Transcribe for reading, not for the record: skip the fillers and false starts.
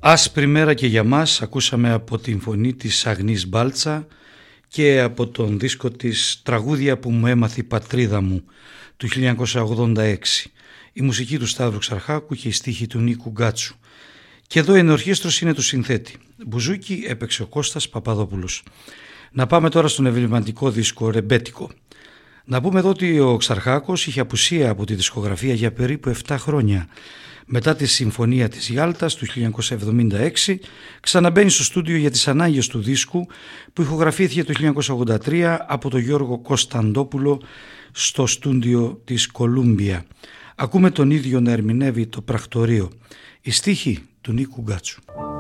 Άσπρη μέρα και για μας ακούσαμε από την φωνή της Αγνής Μπάλτσα και από τον δίσκο της «Τραγούδια που μου έμαθε η πατρίδα μου» του 1986. Η μουσική του Σταύρου Ξαρχάκου και η στίχη του Νίκου Γκάτσου. Και εδώ η ενορχήστρωση είναι του συνθέτη. Μπουζούκι έπαιξε ο Κώστας Παπαδόπουλος. Να πάμε τώρα στον εμβληματικό δίσκο «Ρεμπέτικο». Να πούμε εδώ ότι ο Ξαρχάκος είχε απουσία από τη δισκογραφία για περίπου 7 χρόνια. Μετά τη Συμφωνία της Γιάλτας του 1976 ξαναμπαίνει στο στούντιο για τις ανάγκες του δίσκου που ηχογραφήθηκε το 1983 από τον Γιώργο Κωνσταντόπουλο στο στούντιο της Κολούμπια. Ακούμε τον ίδιο να ερμηνεύει το πρακτορείο. Η στίχη του Νίκου Γκάτσου.